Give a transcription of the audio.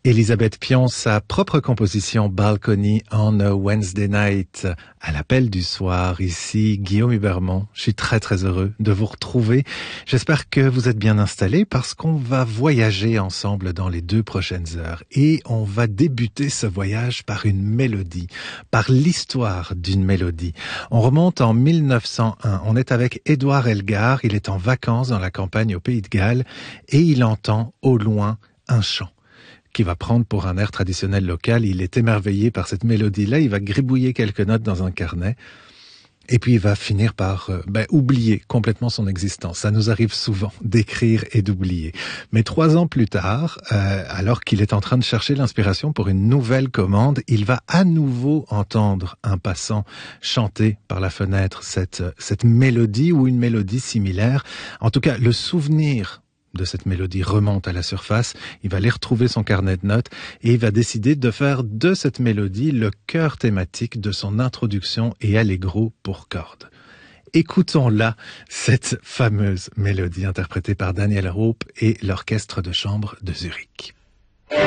Elisabeth Pion, sa propre composition Balcony on a Wednesday Night, à l'appel du soir. Ici, Guillaume Hubermont. Je suis très très heureux de vous retrouver. J'espère que vous êtes bien installés parce qu'on va voyager ensemble dans les 2 prochaines heures. Et on va débuter ce voyage par une mélodie, par l'histoire d'une mélodie. On remonte en 1901. On est avec Édouard Elgar. Il est en vacances dans la campagne au Pays de Galles et il entend au loin un chant qui va prendre pour un air traditionnel local. Il est émerveillé par cette mélodie-là, il va gribouiller quelques notes dans un carnet, et puis il va finir par oublier complètement son existence. Ça nous arrive souvent d'écrire et d'oublier. Mais 3 ans plus tard, alors qu'il est en train de chercher l'inspiration pour une nouvelle commande, il va à nouveau entendre un passant chanter par la fenêtre cette mélodie ou une mélodie similaire. En tout cas, le souvenir de cette mélodie remonte à la surface, il va aller retrouver son carnet de notes et il va décider de faire de cette mélodie le cœur thématique de son introduction et allegro pour cordes. Écoutons-la, cette fameuse mélodie interprétée par Daniel Hope et l'orchestre de chambre de Zurich.